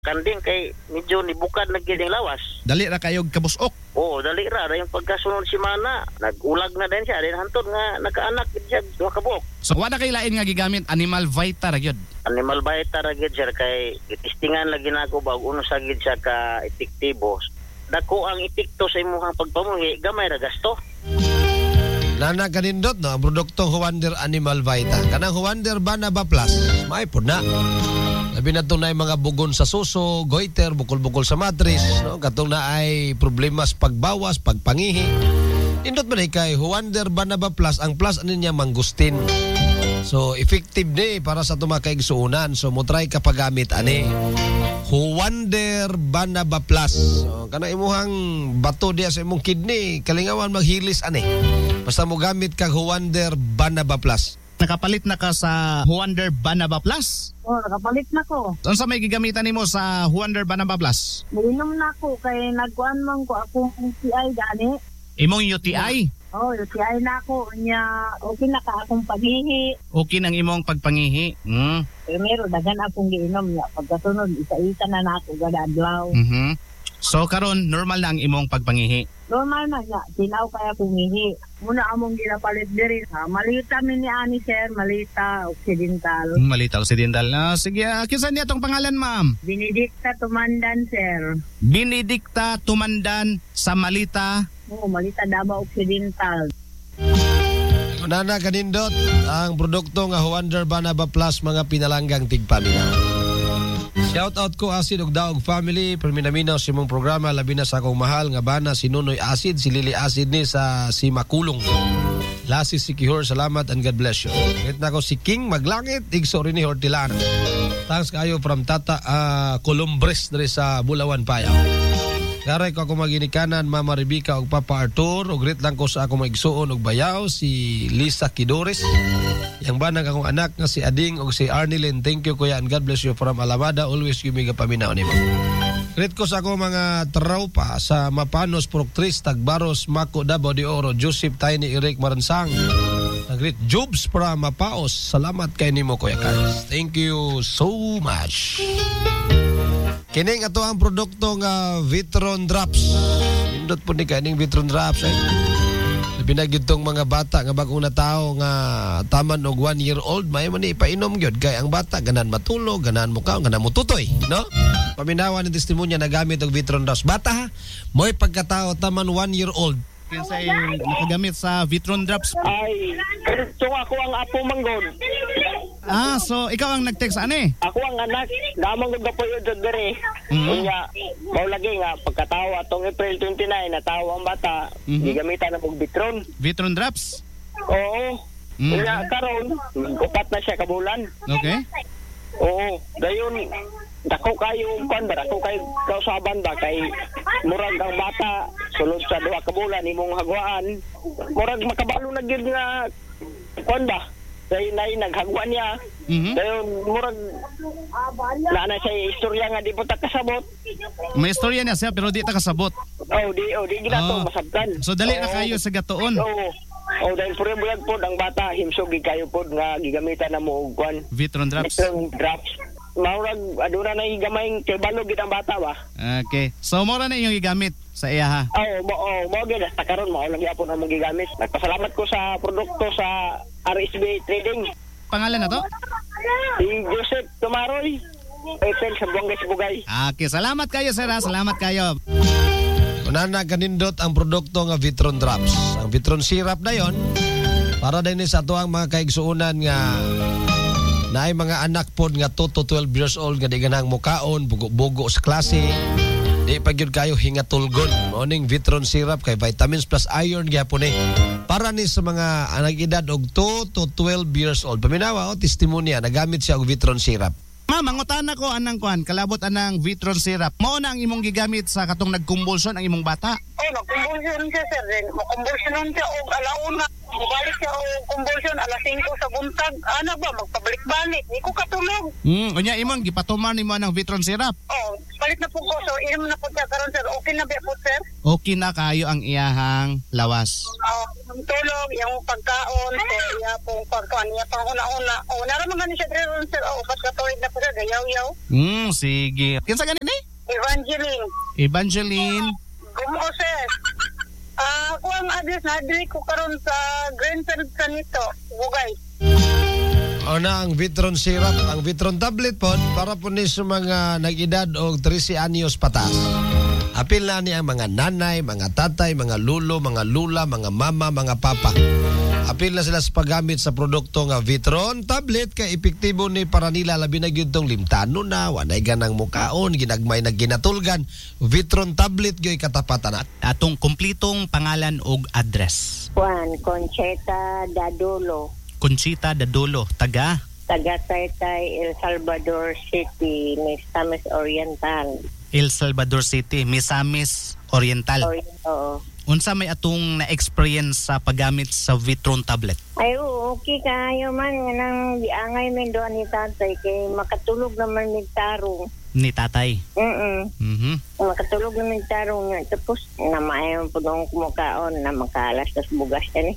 Kanding kay medyo nibukad na gining lawas. Dali ra kayo kabusok. Oo, dali ra yung pagkasunod si Mana. Nag-ulag na din siya. Din hantod nga nagkaanak siya duha ka buok. So wala kay lain nga gigamit animal vita ra gyud. Animal vita ra gyud sir kay itistingan lagi nako bag uno sa gid siya ka epektibo. Dako ang epekto sa imong pagpamuhi, gamay ra gasto. Nana kanindot no, ang produktong Huwander Animal Vita. Kanang Huwander Banaba Plus, may po na. Labi na itong na mga bugon sa suso, goiter, bukol-bukol sa matris, no? Katong na ay problema sa pagbawas, pagpangihi. Indot man kay Huwander Banaba Plus, ang plus ano niya mangustin. So effective ni para sa tumakaigsuunan. So mo try ka paggamit ani. Huwander Banaba Plus. So kana imuhang bato diya sa imong kidney, kalingawan maghilis ani. Basta mo gamit kag Huwander Banaba Plus. Nakapalit na ka sa Huwander Banaba Plus? Oo, nakapalit na ko. Saan sa may gigamitan nimo sa Huwander Banaba Plus? Nainom na ko kay nagkuan man ko akong UTI gani. Imong UTI? Oo, UTI na ko. Okay na ka akong paghihi. Okay nang imong pagpangihi. Primero, dagan akong giinom niya. Pagkasunod, isa-isa na ako gada adlaw. So karon normal na ang imong pagpangihi. Normal na niya. Tinaw kaya akong ihi. Muna among ginapalit diri. Malita min ni ani sir. Malita Occidental. Malita Occidental. Sige, kisan niya tong pangalan, ma'am? Benedicta Tumandan, sir. Benedicta Tumandan sa Malita. Oo, Malita Davao Occidental. Nana kanindot, ang produkto nga Huwander Banaba Plus, mga pinalanggang tigpaminaw. Shout out ko Acid og Daog family, perminaminaw sa imong programa, labi na sa akong mahal nga bana si Nunoy Acid, si Lily Acid ni sa si Makulong. Lasi si Kihor, salamat and God bless you. Ngit na ko si King Maglangit, igso rin ni Hortilano. Thanks kayo from Tata Columbres diri sa Bulawan Payaw. Karay ko ako maginikanan, Mama Rebecca og Papa Arthur, og greet lang ko sa akong maigsuon og bayaw, si Lisa Kidores. Yang banang akong anak nga si Ading og si Arnilyn. Thank you kuya and God bless you from Alamada. Always give me paminaw nimo. Greet ko sa akong mga traupa sa Mapanos, Proctris, Tagbaros, Mako, Davao de Oro, Joseph, Tiny, Eric, Maransang. Greet Jobs from Mapaos. Salamat kay nimo kuya Carlos. Thank you so much. Kining ato ang produkto nga Vitron Drops. Indot po ni kining Vitron Drops. Pinagyud tong mga bata nga bagong natao nga taman og 1 year old, may man ipainom gyud kay ang bata ganan matulog, ganan mo kaon, ganan mo tutoy, no? Paminawan ng testimonya na gamit og Vitron Drops. Bata ha, mo'y pagkatao taman 1 year old. Kinsay nakagamit sa Vitron Drops? Ay, ito ako ang apo manggod. So ikaw ang nag-text ani? Ako ang anak, damang gud po yun dere. Unya, maulagi nga pagkatawa atong April 29 natawa ang bata, gigamitan na og Vitron. Vitron Drops? Oo. Unya karon, upat na siya kabulan. Okay. Oo, dayon dako kayo kon ba dako kay kausaban ba kay murag ang bata sulod sa 2 ka bulan imong hagwaan, murag makabalo na gyud nga kon ba kay nay naghagwan niya. Dayon murag na siya istorya nga di po ta kasabot. May istorya niya siya pero di ta kasabot. Di ginato masabtan. So dali na kayo sa gatuon. Dahil puro bulag po ang bata himsog kayo po nga gigamitan na mo og kwan Vitron Drops. Vitron Drops. Maurag aduna na higamay kay balog gid ang bata ba. Okay. So mo ra na yung gigamit sa iya ha. Mo gid hasta karon mao lang gyapon ang gigamit. Nagpasalamat ko sa produkto sa RSB Trading. Pangalan na to? Si Joseph Tumaroy. Epel sa Buangay Sibugay. Okay, salamat kayo sir. Salamat kayo. Nana kanindot ang produkto nga Vitron Drops. Ang Vitron Syrup na yon para din sa ato ang mga kaigsuunan nga naay mga anak pod nga 2 to 12 years old nga di ganang mukaon, bugo-bugo sa klase. Di pa gyud kayo hingatulgon. Morning Vitron Syrup kay vitamins plus iron gyapon para ni sa mga anak edad og 2 to 12 years old. Paminawa testimonya nagamit siya og Vitron Syrup. Ma'am, mangutan ako anang kuan, kalabot anang Vitron Syrup. Mao na ang imong gigamit sa katong nagkumbulsyon ang imong bata? Nagkumbulsyon siya, sir. Makumbulsyon siya o alauna. Mabalik siya o kumbulsyon alas 5 sa buntag. Ano ba, magpabalik-balik. Hindi ko katulog. Unya imong gipatuman nimo anang Vitron Syrup? Palit na po ko. So, inom na po siya karon, sir. Okay na ba po, sir? Okay na kayo ang iyahang lawas. Ang tulog, yung pagkaon, so iya pong pagkaon, iya pang una-una. O, naraman nga siya rin, sir, upat katuwid na po siya, gayaw-yaw. Sige. Kinsa ganin ni? Evangeline. Evangeline. Gumo, sir. Ako ang address na ko karon sa Greenfield sa nito, Bugay. O na ang Vitron syrup, ang Vitron tablet po para po ni sa mga nag-edad og 13 anyos patas. Apil na ni ang mga nanay, mga tatay, mga lulo, mga lula, mga mama, mga papa. Apil na sila sa paggamit sa produkto nga Vitron tablet kay epektibo ni para nila labi na gyud tong limtano na, wanay ganang mukaon, ginagmay na ginatulgan. Vitron tablet gyoy katapatan. Atong kumplitong pangalan ug address. Juan Concheta Dadolo, Conchita Dadolo, taga Taytay, El Salvador City, Misamis Oriental. El Salvador City, Misamis Oriental. Oo. Unsa may atong na-experience sa paggamit sa Vitron tablet? Ay, okay kayo man. Nang diangay min doon ni tatay kay makatulog naman ni tarong. Ni tatay. Makatulog naman ni tarong. Tapos, namayon po doon kumukaon na makalas tas bugas yan eh.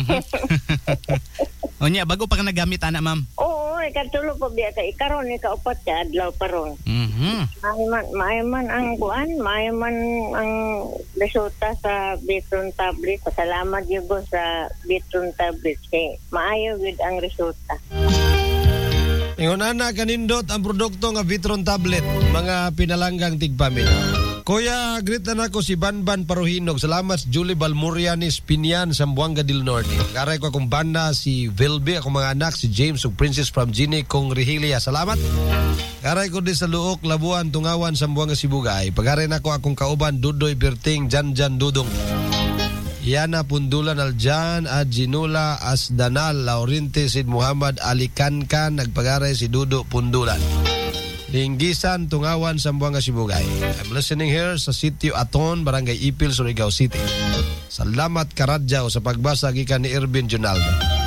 Onya, bago pa ka nagamit, ana, ma'am? Oo, katulog pa biya ka. Ikaroon, ikaupat ka, adlaw pa ron. Maayaman ang kuan, maayaman ang resulta sa Vitron tablet. Pasalamat yun ko sa Vitron tablet. Kaya maayaw yun ang resulta. Ingon ana kanindot ang produkto nga Vitron tablet, mga pinalanggang tigpamilya. Kuya, greet na ako si Banban Paruhinog. Salamat Julie Balmorianis Pinyan, Zamboanga del Norte. Karay ko akong banda si Vilbe, akong mga anak si James ug Princess from Gine Kong Rehilia. Salamat. Karay ko di sa Luok, Labuan, Tungawan, Zamboanga, Sibugay. Pagaray na ko akong kauban Dudoy Berting, Janjan Dudong. Yana Pundulan Aljan at Ginula Asdanal, Laurente Sid Muhammad Alicancan, nagpagaray si Dudo Pundulan. Linggisan, Tungawan, Zamboanga, Sibugay. I'm listening here sa Sitio Aton, Barangay Ipil, Surigao City. Salamat karadyaw sa pagbasa gikan ni Irvin Junaldo.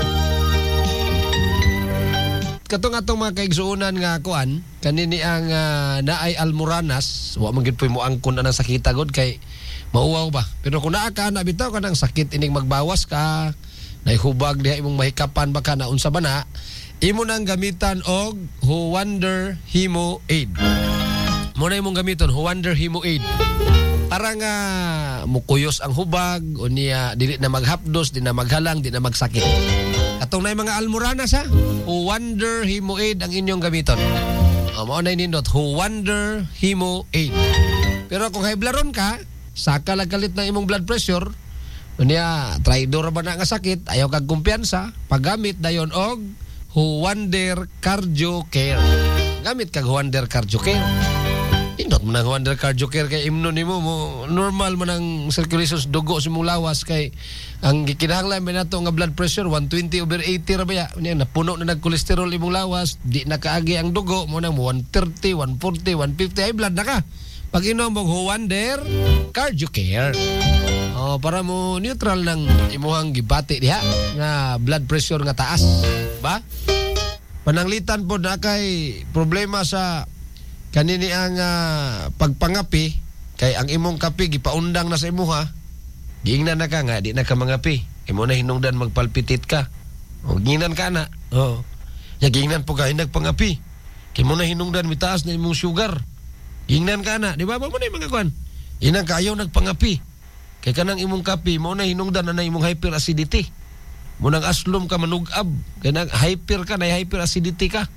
Katong atong mga kaigsuunan nga kuan, kanini ang naay almoranas, wa man gid poy mo angkon anang sakita god kay mauwaw ba. Pero kung naa ka na bitaw kanang sakit ining magbawas ka, naihubag diha imong mahikapan ba ka na unsa ba na, imo nang gamitan og Huwander Hemo Aid. Muna imong gamiton Huwander Hemo Aid. Para nga mukuyos ang hubag o niya dili na maghapdos, di na maghalang, di na magsakit. Atong na mga almoranas ha, Huwander Hemo Aid ang inyong gamiton. Mao na nindot Huwander Hemo Aid. Pero kung high blood ka, saka lang kalit na imong blood pressure, niya traidor ba na nga sakit, ayaw kag kumpiyansa, paggamit dayon og Huwander Cardio Care. Gamit kag Huwander Cardio Care. Indot mo na Huwander Cardio Care kay imno nimo mo normal man ang circulation sa dugo sa imong lawas kay ang gikinahanglan man nato nga blood pressure 120/80 ra ba ya. Unya napuno na nag-cholesterol imong lawas, di na kaagi ang dugo mo nang 130, 140, 150 high blood na ka. Pag inom mo Huwander Cardio Care. Para mo neutral ng imuhang gibati diha nga blood pressure nga taas, ba? Pananglitan po na kay problema sa kanini ang pagpangapi kay ang imong kapi gipaundang na sa imuha. Giingnan na ka nga di na ka mangapi. Imo na hinungdan magpalpitit ka. O giingnan ka na. Giingnan po ka nagpangapi. Kay mo na hinungdan mitaas na imong sugar. Giingnan ka na, di ba? Mo na mga kwan. Inang kayo nagpangapi. Kay kanang imong kapi mo na hinungdan na imong hyperacidity. Mo nang aslom ka manugab, kay nang hyper ka na hyperacidity ka.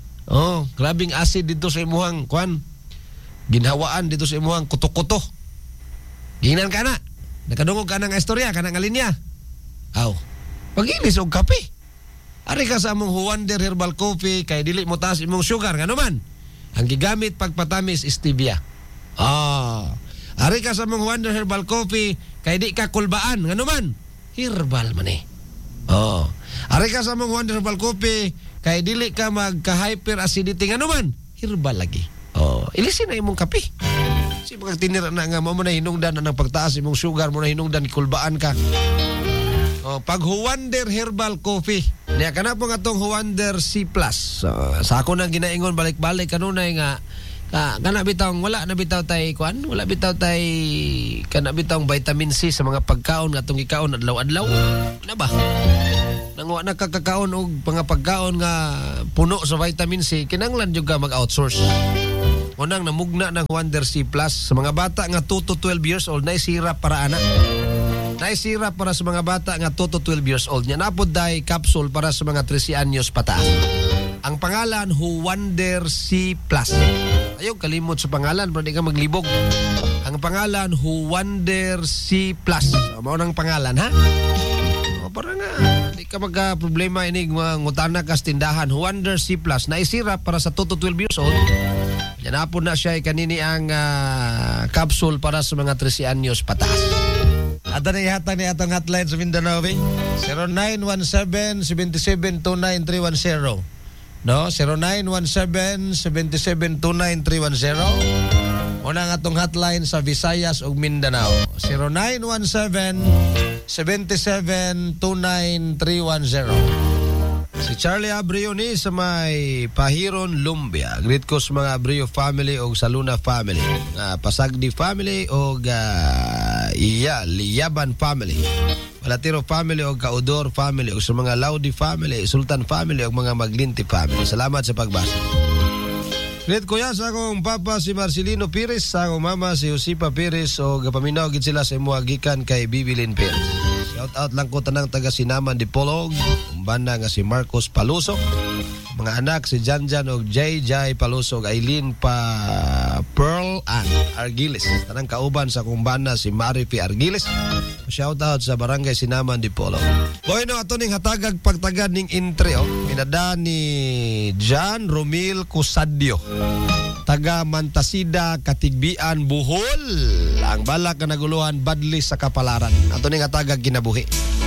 Grabing acid dito sa imong kwan. Ginhawaan dito sa imong kuto-kuto. Ginan ka na. Nakadungog ka ng istorya, ka ng alinya. Pag-inis og kape. Ari ka sa among Huwander Herbal Coffee kay dili mo taas imong sugar ngano man. Ang gigamit pagpatamis stevia. Ari ka sa mong Huwander Herbal Coffee kay di ka kulbaan ngano man. Herbal man eh. Ari ka sa mong Huwander Herbal Coffee kay dili ka magka-hyper acidity ngano man. Herbal lagi. Ilisin na imong kape. Si pag tinira na nga mo na hinungdan na ng pagtaas imong sugar, mo na hinungdan kulbaan ka. Pag Huwander Herbal Coffee, niya ka na po nga itong Huwander C+. Sa ako nang ginaingon balik-balik kanunay nga Kana bitawng wala na bitaw tay kuan, wala bitaw tay kana bitawng vitamin C sa mga pagkaon nga atong ikaon adlaw-adlaw. Na ba? Nang wa nakakakaon og mga pagkaon nga puno sa vitamin C, kinahanglan jud ka mag-outsource. Unang namugna ng Wonder C Plus sa mga bata nga 2 to 12 years old na sirap para ana. Naisirap para sa mga bata nga 2 to 12 years old. Nya napod day capsule para sa mga 13 anyos pataas. Ang pangalan Wonder C Plus. Ayaw kalimot sa pangalan para di ka maglibog. Ang pangalan Wonder C Plus. Mao nang pangalan ha? O para nga di ka magka-problema inig mga ngutana kas tindahan. Wonder C Plus naisirap para sa 2 to 12 years old. Yan napod na siya kanini ang capsule para sa mga 13 anyos pataas. At na ihatag ni atong hotline sa Mindanao, 0917-7729-310. No? 0917-7729-310. Unang atong hotline sa Visayas ug Mindanao. 0917-7729-310. Si Charlie Abreu ni sa may Pahiron, Lumbia. Greet ko sa mga Abreu family o sa Luna family. Pasagdi family o Liyaban family. Palatiro family o Kaudor family o sa mga Laudi family, Sultan family o mga Maglinti family. Salamat sa pagbasa. Greet ko yan sa akong papa si Marcelino Pires, sa akong mama si Josipa Pires o gapaminaw gid sila sa imuha gikan kay Bibilin Pires. Shout out lang ko tanang taga Sinaman Dipolog, umbana nga si Marcos Palusok, mga anak si Janjan o JJ Palusok, Aileen Pearl Ann Argiles, tanang kauban sa kumbana si Marifi Argiles. Shout out sa barangay Sinaman Dipolog. Bueno, ato ning hatagag pagtagad ning entry pinada ni John Romil Cusadio, taga Mantasida, Katigbian, Bohol. Ang balak na naguluhan badli sa kapalaran. Ato ning hatagag kinabuhi.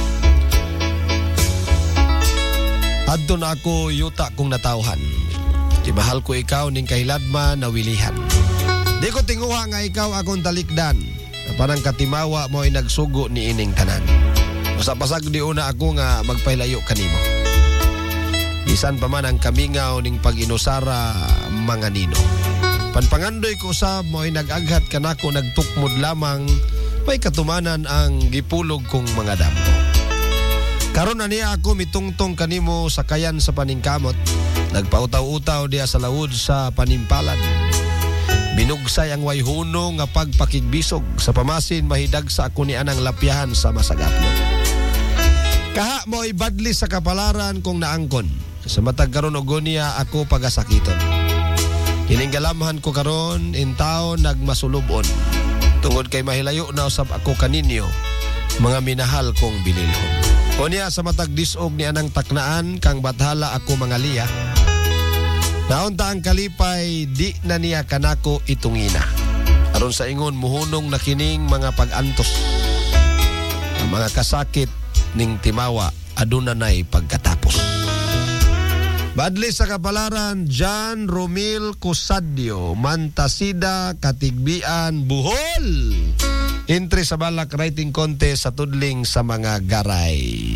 Adto na ako yuta kong natawhan. Di mahal ko ikaw ning kahiladma na wilihan. Di ko tinguha nga ikaw akong talikdan. Parang katimawa mo ay nagsugo ni ining tanan. Pasapasag di una ako nga magpailayo kanimo. Bisan pa man ang kamingaw ning pag-inusara mga nino. Panpangandoy ko usab mo ay nag-aghat kanako nagtukmod lamang may katumanan ang gipulog kong mga damo. Karon na niya ako mitungtong kanimo sa kayan sa paningkamot. Nagpautaw-utaw diya sa lawod sa panimpalan. Binugsay ang wayhuno nga pagpakigbisog sa pamasin mahidag sa ako ni anang lapyahan sa masagapnon. Kaha mo ay badli sa kapalaran kong naangkon. Sa matag karon og niya ako pagasakiton. Hininggalamhan ko karon in taon nagmasulubon. Tungod kay mahilayo na usab ako kaninyo, mga minahal kong binilhon. O niya sa matag disog ni anang taknaan kang bathala ako mga liya. Naunta ang kalipay di na niya kanako itungina. Aron sa ingon muhunong na kining mga pag-antos. Ang mga kasakit ning timawa aduna nay pagkatapos. Badli sa kapalaran, John Romil Cusadio, Mantasida, Katigbian, Bohol. Entry sa balak writing contest sa tudling sa mga garay.